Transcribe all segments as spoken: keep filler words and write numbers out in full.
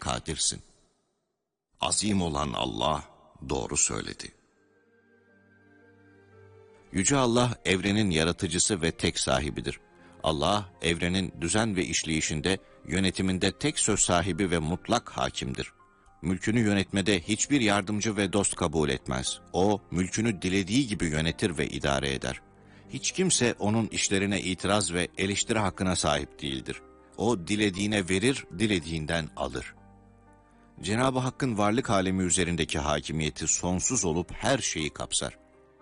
kadirsin. Azim olan Allah doğru söyledi. Yüce Allah evrenin yaratıcısı ve tek sahibidir. Allah evrenin düzen ve işleyişinde, yönetiminde tek söz sahibi ve mutlak hakimdir. Mülkünü yönetmede hiçbir yardımcı ve dost kabul etmez. O, mülkünü dilediği gibi yönetir ve idare eder. Hiç kimse onun işlerine itiraz ve eleştiri hakkına sahip değildir. O, dilediğine verir, dilediğinden alır. Cenab-ı Hakk'ın varlık alemi üzerindeki hakimiyeti sonsuz olup her şeyi kapsar.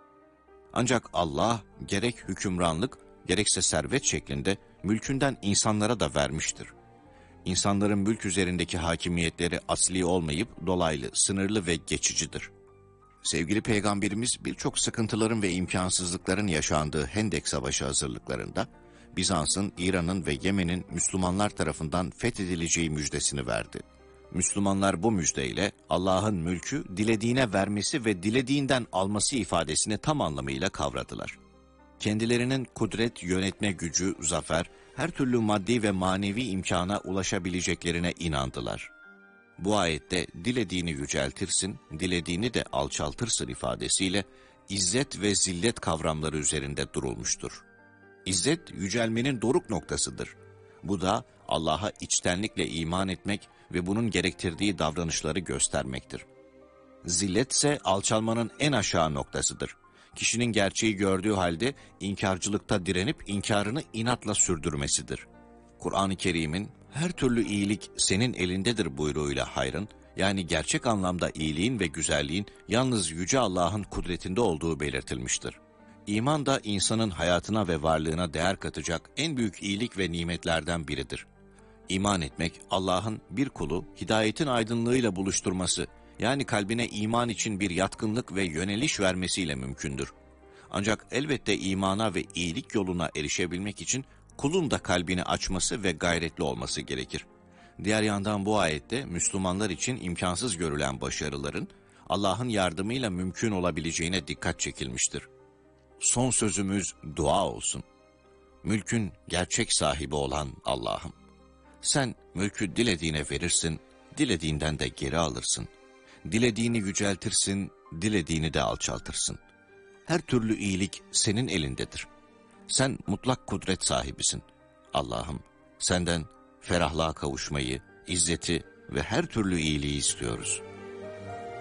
Ancak Allah, gerek hükümranlık, gerekse servet şeklinde mülkünden insanlara da vermiştir. İnsanların mülk üzerindeki hakimiyetleri asli olmayıp dolaylı, sınırlı ve geçicidir. Sevgili Peygamberimiz birçok sıkıntıların ve imkansızlıkların yaşandığı Hendek Savaşı hazırlıklarında Bizans'ın, İran'ın ve Yemen'in Müslümanlar tarafından fethedileceği müjdesini verdi. Müslümanlar bu müjdeyle Allah'ın mülkü dilediğine vermesi ve dilediğinden alması ifadesini tam anlamıyla kavradılar. Kendilerinin kudret, yönetme gücü, zafer, her türlü maddi ve manevi imkana ulaşabileceklerine inandılar. Bu ayette dilediğini yüceltirsin, dilediğini de alçaltırsın ifadesiyle izzet ve zillet kavramları üzerinde durulmuştur. İzzet, yücelmenin doruk noktasıdır. Bu da Allah'a içtenlikle iman etmek ve bunun gerektirdiği davranışları göstermektir. Zillet ise alçalmanın en aşağı noktasıdır. Kişinin gerçeği gördüğü halde inkarcılıkta direnip inkarını inatla sürdürmesidir. Kur'an-ı Kerim'in her türlü iyilik senin elindedir buyruğuyla hayrın, yani gerçek anlamda iyiliğin ve güzelliğin yalnız Yüce Allah'ın kudretinde olduğu belirtilmiştir. İman da insanın hayatına ve varlığına değer katacak en büyük iyilik ve nimetlerden biridir. İman etmek, Allah'ın bir kulu hidayetin aydınlığıyla buluşturması, yani kalbine iman için bir yatkınlık ve yöneliş vermesiyle mümkündür. Ancak elbette imana ve iyilik yoluna erişebilmek için kulun da kalbini açması ve gayretli olması gerekir. Diğer yandan bu ayette Müslümanlar için imkansız görülen başarıların Allah'ın yardımıyla mümkün olabileceğine dikkat çekilmiştir. Son sözümüz dua olsun. Mülkün gerçek sahibi olan Allah'ım. Sen mülkü dilediğine verirsin, dilediğinden de geri alırsın. Dilediğini yüceltirsin, dilediğini de alçaltırsın. Her türlü iyilik senin elindedir. Sen mutlak kudret sahibisin. Allah'ım, senden ferahlığa kavuşmayı, izzeti ve her türlü iyiliği istiyoruz.